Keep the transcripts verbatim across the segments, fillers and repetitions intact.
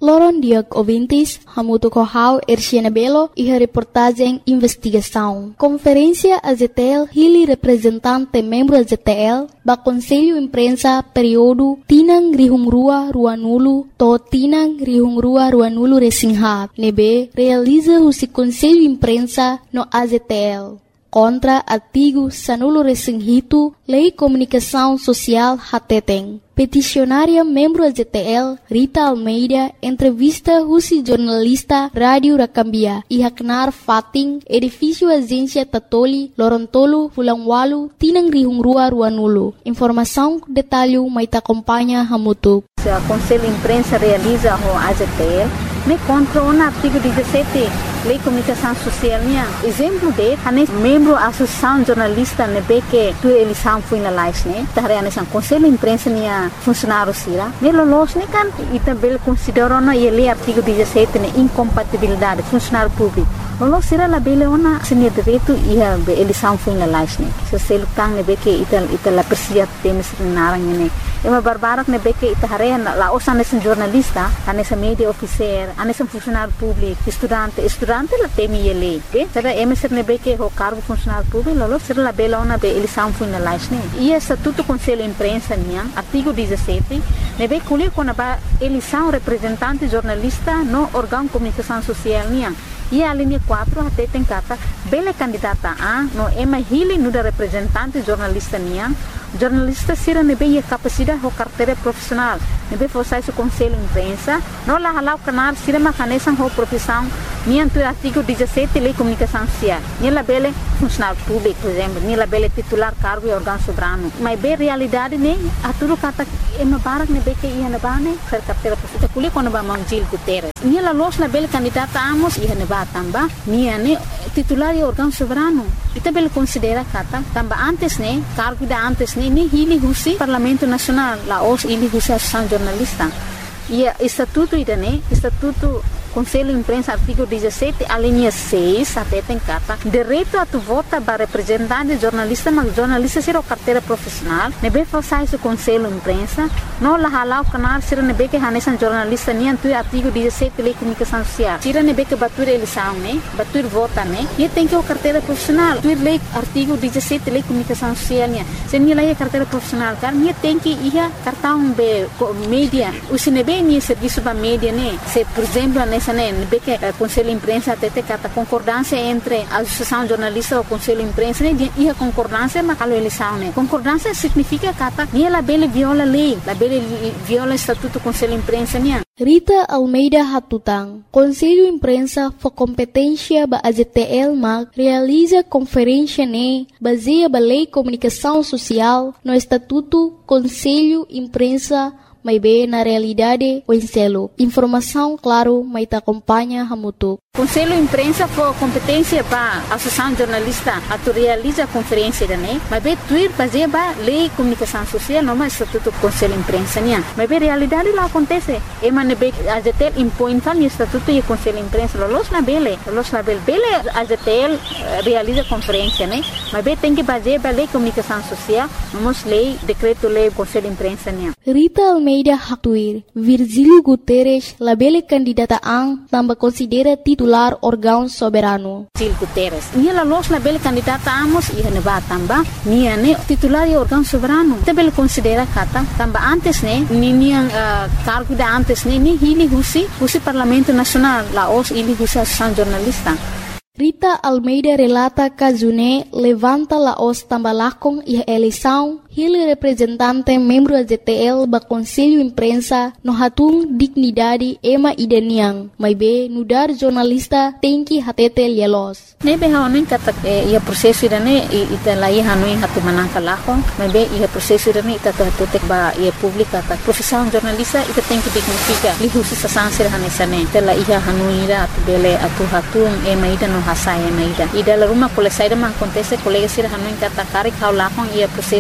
Loron Diag Ouvintes, Hamuto Kohau, Erciana Belo e a reportagem Investigação. Conferência A Z T L, Hili representante membro A Z T L, ba Conselho Imprensa período Tinang Rihungrua Ruanulo, to Tinang Rihungrua Ruanulo Resinghat, nebe realiza o Conselho Imprensa no A Z T L. Contra artigo Sanulo Resinghito, Lei Comunicação Social Hateteng. Peticionária membro A Z T L, Rita Almeida, entrevista Rusi jornalista Rádio Rakambia, e Haknar Fating, edifício Agência Tatoli, Lorontolo, Fulangwalu, Tinang Rihungrua Ruanulo. Informação, detalhe, maita acompanha Hamutuk. O Conselho Imprensa realiza o A Z T L, me contra o artigo dezessete, Lei Comunicação Social. Exemplo de, ane membro Associação Jornalista nebe que tu eleição foi na live, né? Tahre ane sang Conselho Imprensa nia funcionário sira. Ne lolos ne kan itabel considerou na ele artigo dezessete ne incompatibilidade funcionário público. Lolos sira la bele ona senia direito ia eleição foi na live, né? Se se lutang nebe que ital ital la persia temes narang ne. Ema barbarak nebe que itahare la osan esse jornalista, ane sa media officer, ane sa funcionário público, estudante, estudante la temi ele. Be, será eme ser nebe que o cargo funcionário público, lolos sira la bele ona be eleição foi na live, né? E estatuto Conselho Imprensa nia artigo dezessete, nebe colher com a eleição representante jornalista no órgão de comunicação social nia. E a linha quatro até tem cata bela candidata a no ema hili no da representante jornalista nia. Jornalista sira nebe a capacidade ou carteira profissional. Nebe fosse o Conselho Imprensa, não la halau canar sira macanesan ou profissão nia do artigo dezessete Lei Comunicação Social. Nia la bela funcionário público, por exemplo, nia la bela titular cargo e órgão soberano. Mas bem realidade ne a tudo cata ema barak nebe que ia na bane ser carteira profissional. Kuli quando ba Manjil Guterres. Nia la los la bela candidata amos ia na ba tamba nia ne titular e órgão soberano. Ita bela considera kata tamba antes ne cargo da antes ne ni hili husi Parlamento Nacional la os hili husi Associação Jornalista. E estatuto ida ne estatuto Conselho Imprensa artigo dezessete a linha seis até tem cata direito a tu vota para representante jornalista mas jornalista ser o carteira profissional nebe façai o Conselho Imprensa não la halau canal ser nebe que hanesan jornalista ni tu artigo dezessete Lei Comunicação Social tira nebe que batur eleição né batur vota né e tem que o carteira profissional tu lei artigo dezessete Lei Comunicação Social né se ni lei carteira profissional kan ni tem que ia cartão be mídia o se nebe ni serviço ba mídia né se por exemplo Nebe que o Conselho Imprensa até tem a concordância entre a Associação Jornalista e o Conselho Imprensa e a concordância mas a eleição né concordância significa que nem ela bela viola a lei ela bela viola o estatuto do Conselho Imprensa né. Rita Almeida Hatutang, Conselho Imprensa for competência ba A Z T L mag realiza conferência ne baseia ba Lei Comunicação Social no estatuto Conselho Imprensa mas bem na realidade o enselo. Informação, claro, mas te acompanha Hamutuk. Conselho Imprensa for competência para a Associação Jornalista a tu realiza a conferência da né, mas bem tuir fazer ba Lei Comunicação Social não mais estatuto Conselho Imprensa né, mas bem realidade lá acontece. E mas bem a Z T L impõe tal estatuto e Conselho Imprensa los na bele, los na bele, bele a Z T L realiza conferência né, mas bem tem que fazer ba Lei Comunicação Social, vamos lei decreto lei Conselho Imprensa né. Rita Almeida Hatuir, Virgílio Guterres, la bele candidata ang tambah considera titular órgão soberano. Virgílio Guterres, nia la los la bele candidata amos ia ne ba tamba, nia ne titular e órgão soberano. Te bele considera kata tamba antes ne, ni nia uh, cargo da antes ne, ni hili husi, husi Parlamento Nacional, la os hili husi Associação Jornalista. Rita Almeida relata que June levanta la os tambalakong e eleição ele representante membro da Z T L ba Conselho Imprensa no hatung dignidade ema idaniang mas be nudar jornalista tem que hatete lielos nebe haonin kata ia prosesso irane ita lai hanuin hatu manangka lakong mas be ia prosesso irane ita hatete ba ia publika ta profissão jornalista ita tem que dignifica li husi sa sansir hanesane tela ia hanuira atu bele atu hatung ema ida no hasaya na ida ida la rumah kole saida ma acontece colega sir hanuin kata kari kau lakong ia prosesso dene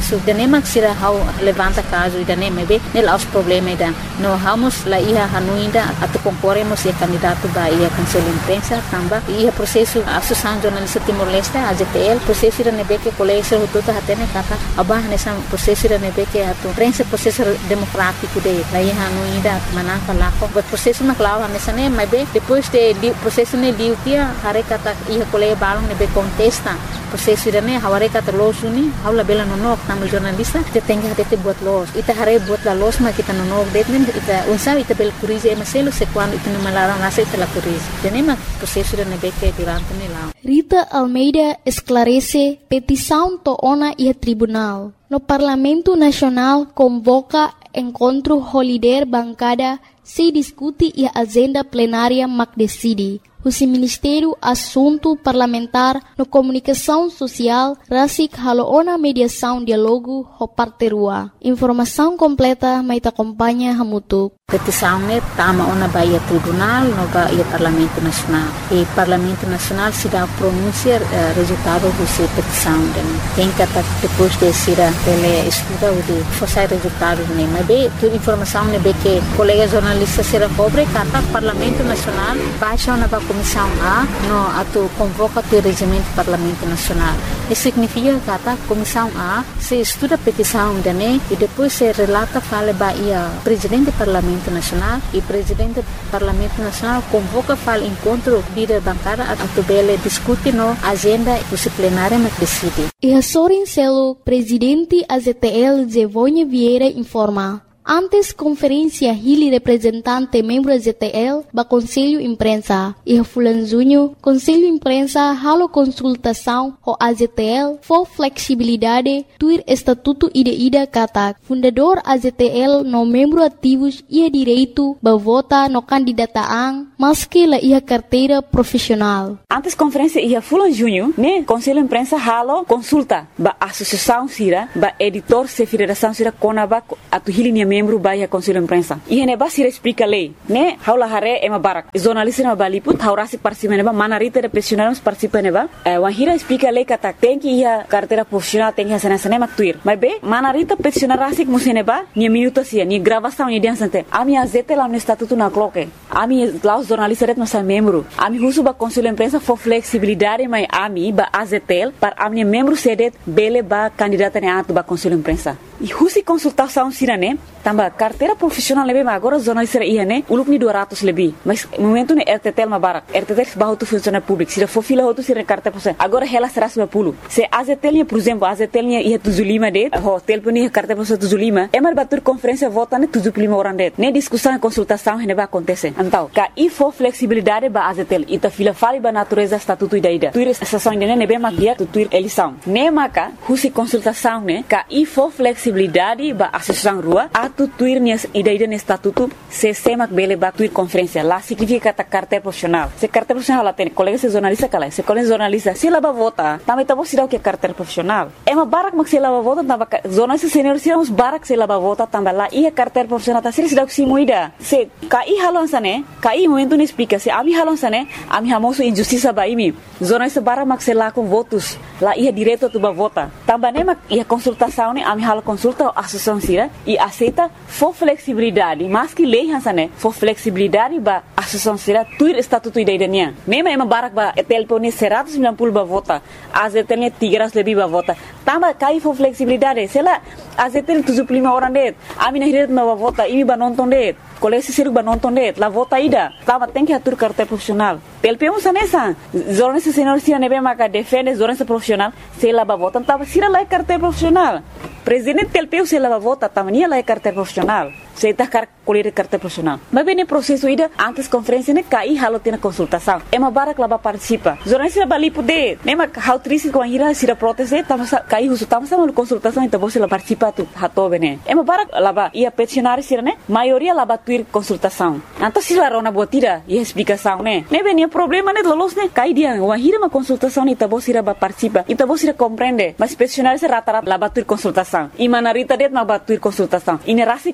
Nemak sira hau levanta caso ida ne mebe nel aus problema ida no hamos la ia hanuinda atu concorremos e candidato ba ia conselho imprensa tamba ia processo associação jornalista Timor-Leste A J T L processo ida nebe que colégio hututa hatene kata abah nessa processo ida nebe que atu prensa processo democrático de la ia hanuinda manaka lako but processo na clava nessa ne mebe depois de processo ne diutia hare kata ia colégio balong nebe contesta processo ida ne haware kata losuni haula bela nonok tamu jornalista kita tenga hati buat los ita hare buat la los ma kita nonok detmen ita unsa ita bel kurize maselo se quando ita malara nasa ita la kurize tenema processo ida nebe que durante ne la Rita Almeida esclarece petição to ona e tribunal. No Parlamento Nacional convoca encontro holiday bancada se discute e agenda plenária mac decide. O Ministério Assunto Parlamentar no Comunicação Social rasik haloona mediação diálogo ho parterua. Informação completa mai te acompanha hamutuk. Petição ne tama ona baia tribunal no baia Parlamento Nacional. E Parlamento Nacional se dá pronunciar uh, resultado dessa petição. Tem que depois de ser ele estuda o de forçar resultado ne. Mas bem, toda informação ne bem que colega jornalista será cobre kata Parlamento Nacional baixa ona ba Comissão A no ato convoca o regimento do Parlamento Nacional. Isso significa que a Comissão A se estuda a petição de ne e depois se relata fala baia presidente do Parlamento Nacional e presidente do Parlamento Nacional convoca fala encontro líder bancada a tubele discute no agenda disciplinária mas decide. E a Sorin Celo, presidente A Z T L Zevonha Vieira informa. Antes conferência Hili representante membro A Z T L ba Conselho Imprensa e Fulan Junho Conselho Imprensa halo consultação ho A Z T L for flexibilidade tuir estatuto ida-ida kata fundador A Z T L no membro ativos ia direito ba vota no candidataan maski la ia carteira profissional. Antes conferência ia Fulan Junho ne Conselho Imprensa halo consulta ba associação sira ba editor se federação sira konaba atu Hili membro baia Conselho Imprensa. E hene basira explica lei, né? Haula hare ema barak. Jornalista na baliput, haurasi participa neba, manarita de profissionais participa neba. Wahira explica lei kata tem que ia carteira profissional tem que hacer nessa tuir. Mas be, manarita profissional rasik museneba, ni minuto sia, ni gravação ni dia sante. Ami azete lá no estatuto na cloque. Ami lá os jornalistas ret nossa membro. Ami husu ba Conselho Imprensa for flexibilidade, mas ami ba A Z T L para ami membro sedet bele ba candidata ne atu ba Conselho Imprensa. E husi consultação sirane tamba carteira profissional lebe mas agora jornalista ia né uluk ni dua ratus lebih mas momento ne R T T L ma barak R T T L bahu tu funcionário público se for fila outro se carteira profissional agora ela será seratus lima puluh se A Z T L por exemplo A Z T L ia tujuh puluh lima det hotel pun ia carteira profissional tujuh puluh lima emar batur conferência vota ne tujuh puluh lima orang det ne discussão consultação hene ba acontece então ka i for flexibilidade ba A Z T L ita fila fali ba natureza estatuto ida ida tuir estação de ne be ma dia tu tuir eleição ne maka husi consultação ne ka i for flexibilidade ba associação rua atu tuir nias ida-ida no estatuto se semak bele ba tuir conferência lá significa kata carteira profissional se carteira profissional lá tem colega se jornalista kala se colega jornalista se lá ba vota também tá você dá o que é carteira profissional é uma barak mak se lá ba vota tamba jornalista senior se uns barak se lá ba vota tamba lá e a carteira profissional tá se dá o que se moida se kai halon sane kai momento ne explica se ami halon sane ami hamoso injustiça ba imi jornalista barak mak se lá com votos lá ia direito tu ba vota tamba ne mak ia consultação ne ami halo consulta a associação sira e aceita for flexibilidade mas que lei hansane for flexibilidade ba associação sira tuir estatuto ida-idanya mesmo ema barak ba telpone seratus sembilan puluh ba vota A Z T L tiga ratus lebih ba vota tamba kai for flexibilidade sela A Z T L tujuh puluh lima orang det ami na hiret ba vota imi ba nonton det kolesi siru ba nonton det la vota ida tamba tem que atur carteira profissional T L P um sanesa jornalista senior sira nebe maka defende jornalista profissional sela ba vota tamba sira la carteira profissional presidente T L P U se lava vota tamania la carteira profissional se está car colher carteira profissional mas bem no processo ida antes conferência ne cai halo tem consultação é uma barak lava participa jornalista bali poder nem ma how triste com a ira se da proteste tamo cai uso tamo sama consultação então você la participa tu hato bene é uma barak lava ia peticionário sira ne maioria lava tuir consultação então se la rona botira e explicação ne ne bem problema ne lolos ne cai dia uma ira ma consultação então você ira participa então você compreende mas peticionário se rata rata lava tuir consultação e manarita det ma batuir consultação e ne rasi contra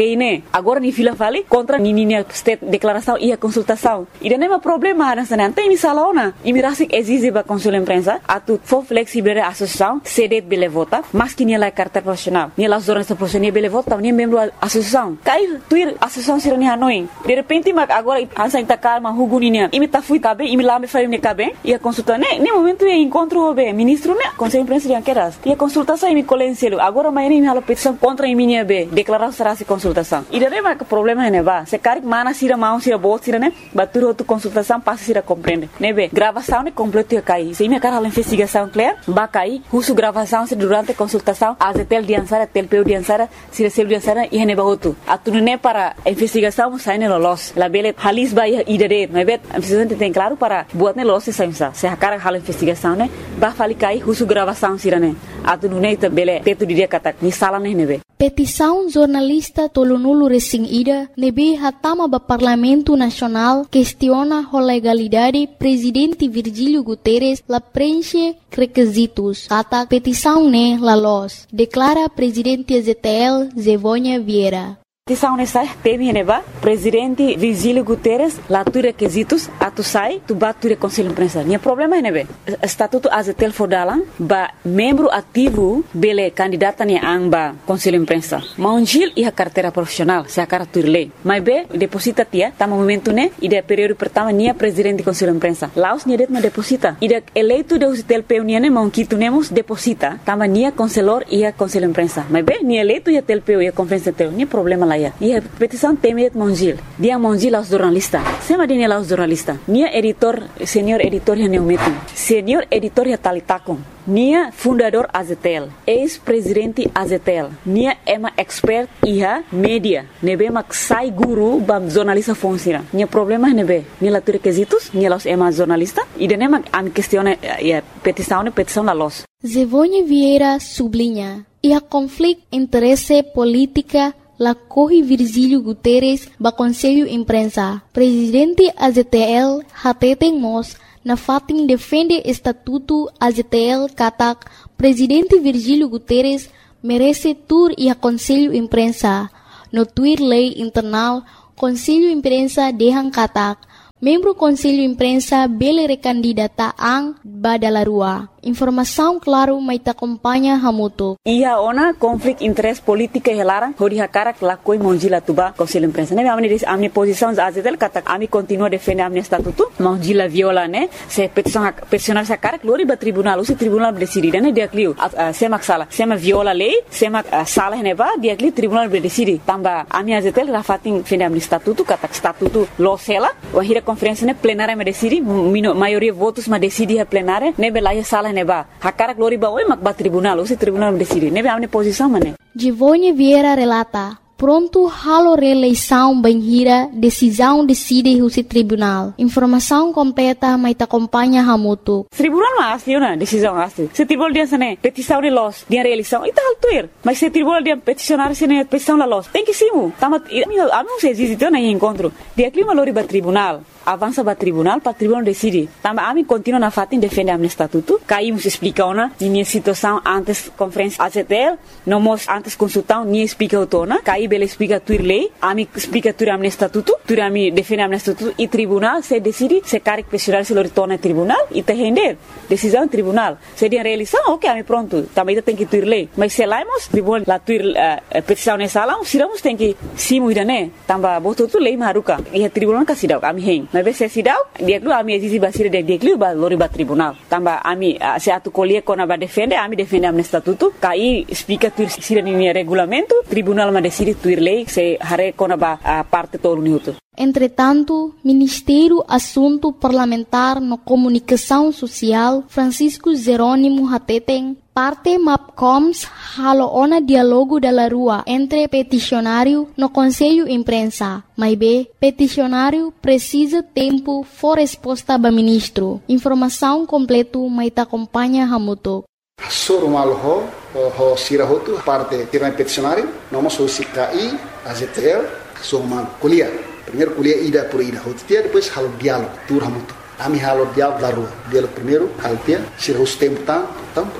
lei, né? Agora ni fila fale contra ni minha declaração e a consultação. E daí não é problema, nessa não tem missala ona. E me rasik exige ba consul imprensa, a tu for flexível a associação, cede bele vota, mas que ni la carta profissional. Ni la zornista profissional bele vota, ni membro da associação. Cai tuir associação sira ni Hanoi. De repente, mas agora ansa inta calma hugo ni ni. E me ta fui cabe, e me lá me faz me cabe. E a consulta, né? Nem momento é encontro o be ministro, né? Conselho imprensa de anqueras. E a consultação e me colenselo. Agora amanhã me hala petição contra a minha be, declaração será se consultação. E daí mas o problema é né ba. Se cari mana sira mão sira bot sira né? Batur outra consultação passa sira compreende. Né be? Gravação né completo ia cair. Se me cara a investigação clear, ba cair. Russo gravação se durante a consultação, a tel diansara, tel peu diansara, sira sel diansara e ne ba outro. A tu né para a investigação sai ne los. La bele halis ba ia idere. Né be? A investigação tem claro para buat ne los se saimsa. Se a cara hala investigação né, ba fali cair russo gravação sira né. A tu né ta bele teto dia kata ni sala né ne be. Petição jornalista Tolonulu Resing Ida nebe hatama ba Parlamento Nacional questiona a legalidade presidente Virgílio Guterres la preenche requisitos. Kata petição ne la los. Declara presidente Z T L Zevônia Vieira. Petição nessa teme neba presidente Virgílio Guterres lá tu requisitos a tu sai tu bat tu conselho imprensa. Nia problema é nebe estatuto A Z T L fodalan ba membro ativo bele candidata ni amba conselho imprensa. Maungil e a carteira profissional se a cara tu lei. Mas be deposita tia tá momento né e de período pertama nia presidente conselho imprensa. Laos nia det ma deposita. E de eleito de O Z T L peu nia ne maunquito nemos deposita tama nia conselor e a conselho imprensa. Mas be nia eleito e a T L peu e a conferência teu nia problema e a petição teme et Mongil. Dia Mongil aos jornalistas. Sema dine aos jornalistas. Nia editor, senhor editor ya neumetum. Senhor editor ya talitakon. Nia fundador A Z T L. Ex-presidente A Z T L. Nia ema expert iha media. Nebe mak sai guru bam jornalista fonsira. Nia problema nebe. Nia la tu requisitos. Nia los ema jornalista. E dene mak am questione e petição ne petição la los. Zevônia Vieira sublinha. E a conflito interesse política la corre Virgílio Guterres ba Conselho Imprensa. Presidente A Z T L hateten mos na fatin defende estatuto A Z T L katak Presidente Virgílio Guterres merece tur e a Conselho Imprensa. No tuir lei internal Conselho Imprensa dehang katak membro Conselho Imprensa bele recandidata ang badalarua. Informação claro mai ta acompanha hamuto. Ia ona conflict interest politika helara hodi hakara lakoi monjila tuba Conselho Imprensa. Ne amni dis amni posição A Z T L kata ami continua defender amni estatuto monjila viola né se petição peticionar sa cara glori ba tribunal o se tribunal decide né dia clio se mak sala se ma viola lei se mak sala ne ba dia clio tribunal decide tamba ami A Z T L rafatin defender amni estatuto kata estatuto lo sela o hira conferência né plenária me decide maioria votos ma decide a plenária ne belaya sala neba hakara glori ba oi mak ba tribunal o se tribunal decide nebe amne posição mané. Zevônia Vieira relata pronto halo reeleição banhira decisão decide o se tribunal. Informação completa mai ta acompanha hamuto. Tribunal ma asli na decisão asli. Se tribunal dia sane petição de los dia reeleição e tal tuir. Mas se tribunal dia peticionar sene petição la los. Tem que simu. Tama a mim se existe na encontro. Dia clima lori ba tribunal. Avança para tribunal, para tribunal decide. Tamba a mim continua na fatin defende amne estatuto. Caímos explica ona minha situação antes conferência A Z T L, não mos antes consultão nem explica autona. Caí bele explica tuir lei, a mim explica tuir amne estatuto, tuir a mim defende amne estatuto e tribunal se decide se caric pessoal se lo retorna tribunal e te render decisão tribunal. Se dia reeleição, ok, a mim pronto. Também tem que tuir lei. Mas se laimos tribunal la tuir uh, petição nessa sala, siramos tem que simu ida né. Tamba botou tu lei maruka. E a tribunal casidau a mim hein. Mas se sidau dia klu ami exige basira de dia klu ba lori ba tribunal tamba ami se atu colie kona ba defende ami defende am estatuto kai explica tu sira ni regulamento tribunal ma decide tu lei se hare kona ba parte todo minuto. Entretanto, Ministério Assunto Parlamentar no Comunicação Social Francisco Jerônimo Hateten parte MAPCOMS halo ona dialogo da rua entre peticionário no Conselho Imprensa. Mas B, peticionário precisa tempo for resposta ba ministro. Informação completo mai ta acompanha hamuto. Sorumal ho ho sirahotu parte tiran peticionário, nós somos C K I, A Z T L, sorumal kuliah. Primeiro kuliah ida por ida, hotia depois halo diálogo, tur hamuto. Ami halo diálogo da rua. Diálogo primeiro, kalpia, sirahus tempo tá, então pronto.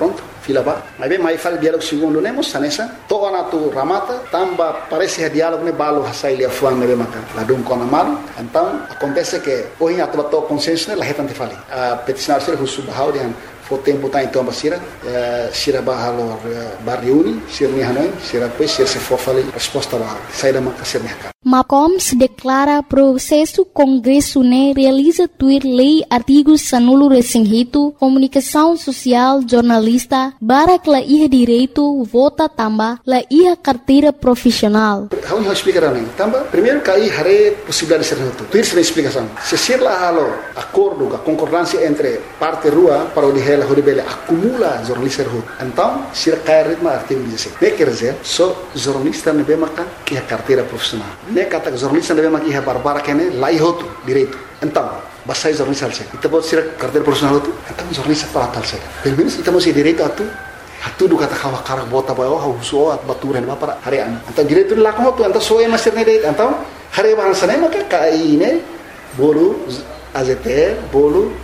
fila ba. Mas bem, mais fala diálogo segundo nemos sanesa. Toa na tu ramata, tamba parece diálogo ne balo hasai lia fuan ne maka. La dum kona malu. Então acontece que hoje a tua to consenso ne la hetante fali. A peticionar ser husu bahau dian fo tempo tá então basira, sira bahalo barriuni, sira ni hanoi, sira pois sira se for fali resposta lá. Sai da maka sira ni MAPCOMS declara processo Congresso ne realiza tuir lei artigos sanulo resinhito, comunicação social, jornalista, barak la iha direito, vota tamba, la iha carteira profissional. Vamos explicar também. Tamba, primeiro que aí hare possibilidade de ser reto. Tuir sem explicação. Se ser lá halo acordo, a concordância entre parte rua para o dihela horibele acumula jornalista reto. Então, se cai ritmo artigo dezessete. Ne quer dizer, só jornalista ne bemaka que a carteira profissional. Ne kata jornalista ne bemaka que a barbara que ne lá ihoto direito. Então, basai jornalista alse. Ita pode ser carteira profissional tu. Então jornalista para tal se. Pelo menos ita mesti direito atu. Hatu do kata kawa karak bota bayo hauso at baturan ba para harian. Então direito lá como tu, então só é master ne direito. Então, hari bahasa ne maka kai ne bolu A Z T L, bolu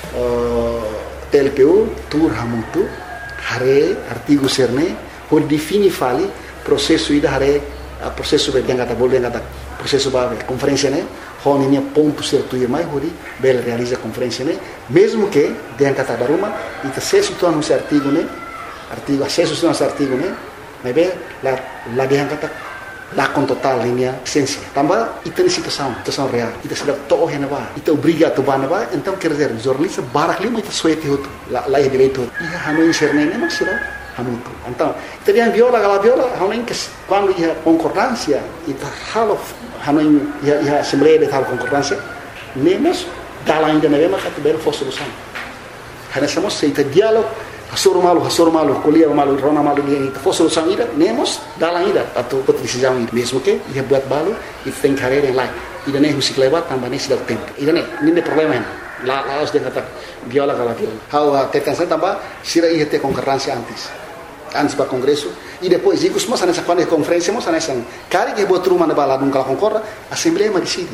T L P U, tur hamutu, hare artigo serne, por defini fali processo ida hare a processo be yang kata bol yang kata processo ba conferência ne, honi ne ponto certo e mais hori bel realiza conferência ne, mesmo que yang kata baruma ita acesso tu anu artigo ne, artigo acesso tu anu artigo ne, mas be la la yang kata lá com total linha essência. Também ita ni situação, situação real. Ita sudah toh hena ba, ita obriga tu ba na ba, então quer dizer, jornalista barak lima ita suete hotu, lá lá é direito. Ia hanu inserne ne mas sira hanu tu. Então, ita dia viola gala viola, hanu que quando ia concordância, ita halo hanu ia ia assembleia de tal concordância, nemos dala ainda na mesma categoria for solução. Hana somos se ita diálogo Hasoro malu, hasoro malu, kuliah malu, rona malu dia itu. For solução ida, nemos dalam ida atau decisão ida. Mesmo que ia buat balu, itu tem carreira lain. Ida ne husik lewat tambah ne sudah tempo. Ida ne, ini problema hen. La la os dia kata viola kala viola. How tetansa tambah sira ia te concorrência antes. Antes para congresso e depois digo mas nessa quando é conferência, mas nessa cari que botou uma na bala nunca concorda, assembleia mas decide.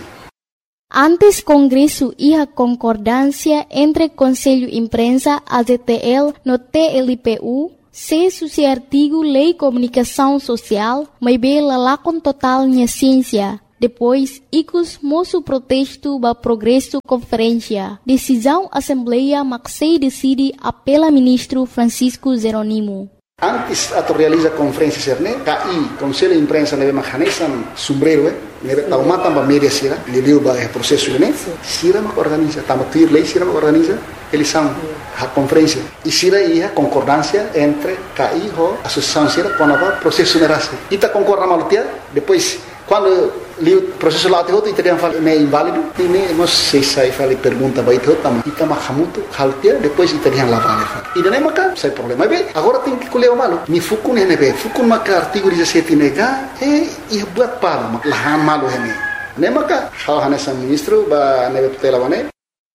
Antes Congresso ia concordância entre Conselho Imprensa, A Z T L, no T L P U, se suci artigo Lei Comunicação Social, mas bela lá com total minha ciência. Depois, icos moço protesto ba progresso conferência. Decisão Assembleia Maxei decide apela ministro Francisco Jeronimo. Antes atau realiza conferência serne, K I Conselho Imprensa nebe mahanesan sombrero eh, nebe tau mata ba media sira, leleu ba é processo ne, sira mak organiza, tama tuir lei sira mak organiza, eles são a conferência e sira ia concordância entre K I ho associação sira com a processo nerase. Ita concorda malutia, depois quando li o processo lá te outro e teriam falado é inválido, e nem não sei se aí falei pergunta vai ter outra, mas ita mahamuto haltia depois teriam lavado. E daí maca sai problema. Bem, agora tem que colher o malo. Mi fukun hene be, fukun maca artigo dezessete nega e e buat para lahan malo hene. Ne maca hal hanesa ministro ba nebe tutela wane.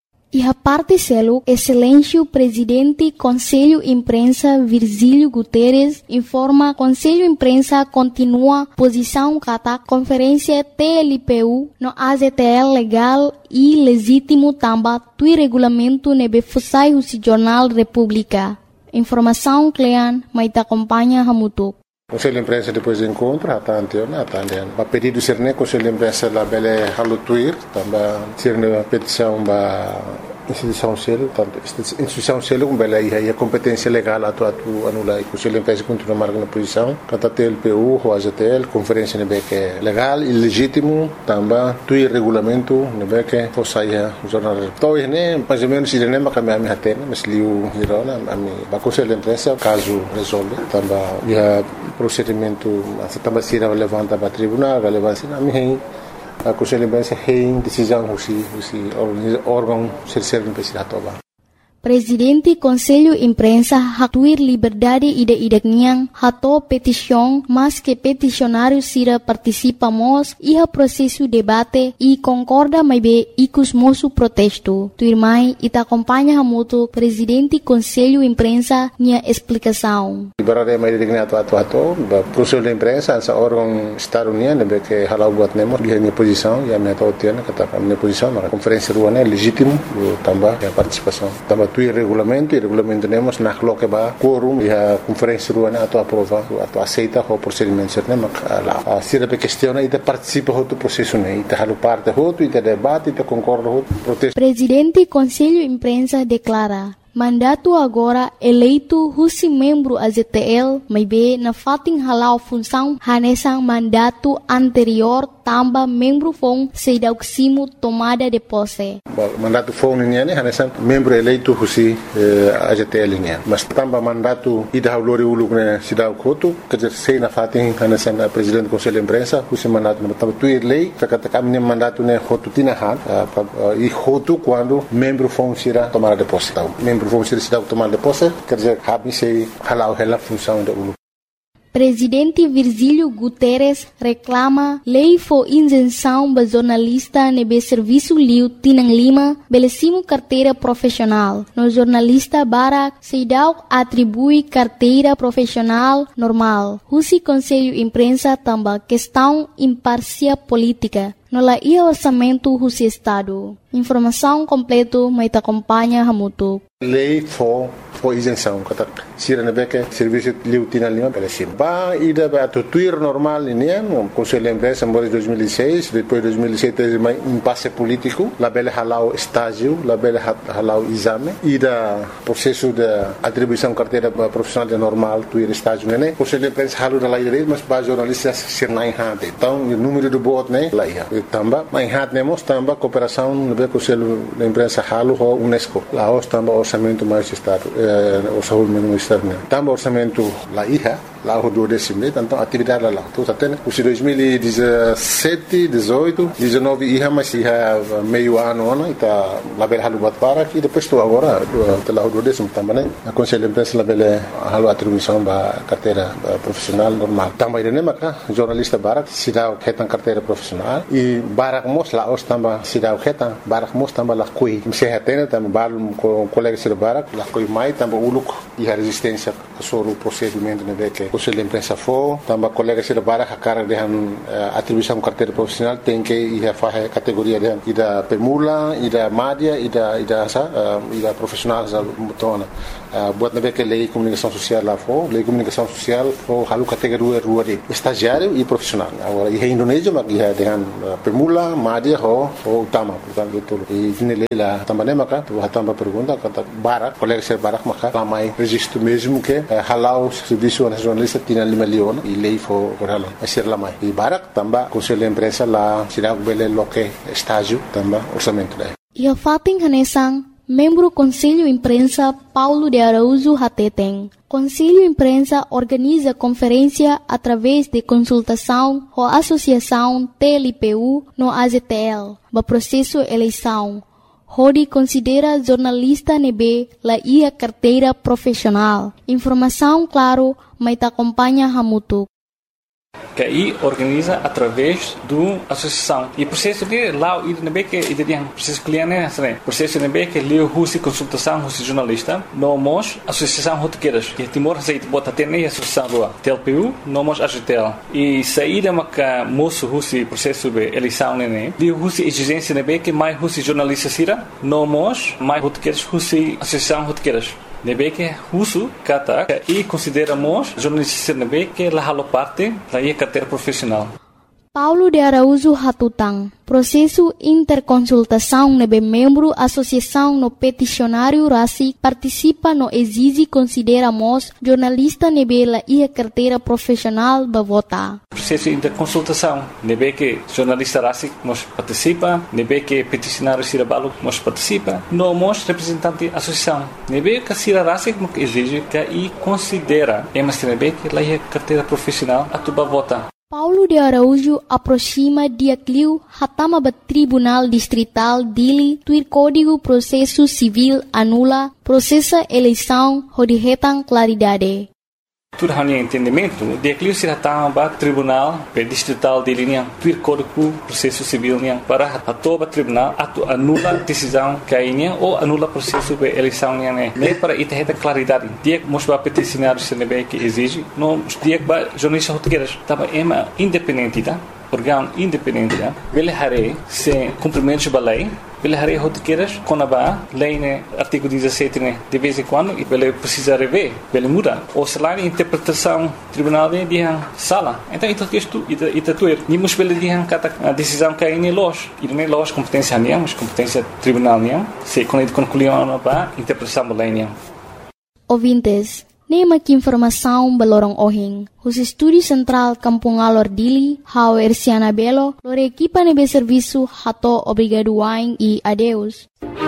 E a parte selo, Excelêncio Presidente Conselho Imprensa Virgílio Guterres informa Conselho Imprensa continua posição kata conferência T L P U no A Z T L legal e legítimo tamba tui regulamento nebe fusai husi Jornal República. Informação Clean, mas te acompanha Hamutuk. Conselho de Imprensa depois do encontro, até anteona, até anteona. A pedido ser né, Conselho de Imprensa lá bele halutuir, também ser uma petição ba instituição selo, tanto instituição selo com bele aí a competência legal atu atu anula. Conselho de Imprensa continua marcando a posição. Kata T L P U, o A Z T L, conferência nebe que é legal e legítimo, também tuir regulamento nebe que fosse aí o jornal. Então né, mais ou menos ele nem vai cambiar minha tena, mas liu hirona, a mim, ba Conselho de Imprensa caso resolve, também já procedimento se também se levanta para tribunal, relevância na minha a Conselho de Imprensa tem decisão husi husi órgão ser imprensa toba. Presidente Conselho Imprensa hatuir liberdade ide-ide niang hato petição, mas que peticionário sira participamos e a processo debate e concorda mais bem icos moço protesto. Tuirmai ita acompanha hamuto Presidente Conselho Imprensa nia explicação. Liberdade mais digna atu atu atu, Conselho de Imprensa essa órgão Estado União nebe que halau buat nemo dia minha posição e a minha tautiana kata minha posição na conferência ruana é legítimo também a participação também tuir regulamento e regulamento nemos na lo que ba quorum e a conferência ruana ato aprova ato aceita o procedimento ser nema lá se a questiona e participa do processo né e halo parte hoto e debate e concorda hoto protesto. Presidente Conselho Imprensa declara mandato agora eleito husi membro A Z T L, may be na fating halau função hanesang mandato anterior tamba membro fong sedauksimo tomada de posse. Mandato fong niya ni hanesang membro eleito husi eh, A Z T L niya. Mas tamba mandato ida haulori uluk na sidaw koto kajer sei na fating hanesang uh, presidente Conselho Imprensa husi mandato na tamba tuir lei kakatakam ni mandato ne hotu tinahan uh, uh, e hotu quando membro fong sira tomada de posse. Membro vão ser cidade tomar de posse, quer dizer, cabe se halau a função da U L U. Presidente Virgílio Guterres reclama lei for isenção para jornalista nebe serviço liu Tinang Lima, belecimo carteira profissional. No jornalista Barak Seidau atribui carteira profissional normal. Husi Conselho Imprensa tamba questão imparcial política. No la ia orçamento husi Estado. Informação completa mai te acompanha hamutu. Lei for for isenção kata sira na beke serviço liu Tinang Lima belecimo. Ba ida ba to tuir normal ini no Conselho Imprensa em dois mil e seis, depois dois mil e sete mai impasse político, la bele halau estágio, la bele halau exame, ida processo de atribuição carteira profissional de normal tuir estágio né. Conselho Imprensa halu na lei mas ba jornalistas ser nai hade. Então o número de bot né lá ia. Tamba mai hade nemos tamba cooperação no be Conselho Imprensa halu ho UNESCO. Lá os tamba orçamento mais estado, eh, orçamento mais estado né. Tamba orçamento lá ia. Lá o do décimo, então atividade lá. Então até os dois mil e dezessete, dezoito, dezenove ia mas ia meio ano ano está lá bel halu bat para que depois estou agora lá o do décimo também a Conselho Imprensa lá bel halu atribuição ba carteira profissional normal. Também ele maka jornalista Barak sidau ketan carteira profissional e Barak mos lá os tamba sidau ketan Barak mos tamba lá coi se hatena tamba balum com colega sir Barak lá coi mai tamba uluk e a resistência sobre o procedimento né que Conselho Imprensa for, também colega se levar a cara de uh, atribuição carteira profissional tem que ir a fazer categoria de ida permula, ida média, ida ida sa, uh, ida profissional sa mutona. Uh, buat nabe que lei comunicação social lá for, lei comunicação social for halu categoria rua de estagiário e profissional. Agora e Indonésia mas ia dengan uh, permula, média ho ho utama, portanto itu. E ini lei lá também maka tu hatamba pergunta kata Barak, colega se Barak maka ramai registro mesmo que uh, halau serviço nacional Tinang Lima Leon e lei for coralo asir lamai e Barak tamba Conselho Imprensa lá sidau bele loke estágio tamba orçamento daí. Ia fating hanesang membro Conselho Imprensa Paulo de Araújo Hateteng. Conselho Imprensa organiza conferência através de consultação com a Associação T L P U no A Z T L, ba processo eleição. Hodi considera jornalista nebe la ia carteira profissional. Informação claro, mas te acompanha hamutu. Que aí organiza através do associação e processo que lá o nebe que ideia processo cliente né processo nebe que leu husi consultação husi jornalista nomos associação rotequeiras que Timor Receita bota ter nem associação do T L P U nomos A G T L e saída maca moço husi processo de eleição né leu husi exigência nebe que mais husi jornalista sira nomos mais rotequeiras husi associação rotequeiras nebe que husu kata e consideramos jornalista nebe que la halo parte da ia carteira profissional. Paulo de Araújo Hatutang, processo interconsultação nebe membro associação no peticionário Rasi participa no exige consideramos jornalista nebe la ia carteira profissional ba vota. Processo interconsultação nebe que jornalista Rasi nos participa, nebe que peticionário Sirabalo nos participa, nomos representante associação nebe que Sira Rasi que exige que e considera emas nebe que la ia carteira profissional atuba vota. Paulo de Araújo aproxima dia cliu hatama ba Tribunal Distrital Dili tuir Código Processo Civil anula processa eleição hodihetang claridade. Tudo hanya entendimento, dia cliu se hatama ba Tribunal Distrital Dili niang tuir Código Processo Civil niang para atoba tribunal atu anula decisão kainya ou anula processo de eleição niang né. Nem para ita heta claridade. Dia mos ba peticionário se nebe que exige, não dia ba jornalista rotequeiras, tava ema independente tá. órgão independente, ele haré sem cumprimento da lei, ele haré rotiqueiras com a lei, né, artigo dezessete, né, de vez em quando, e ele precisa rever, ele muda. Ou se lá a interpretação tribunal de dia sala. Então, isso é tudo, isso é tudo. Nimos ele dia a decisão que é em loja, e não é loja competência nenhuma, mas competência tribunal nenhuma. Se quando ele concluiu a interpretação da lei nenhuma. Ouvintes, nema que informação balorong ohing. Os estúdio central Kampung Alor Dili, hau Erciana Belo, lore equipa nebe serviço hato obrigado wain e adeus.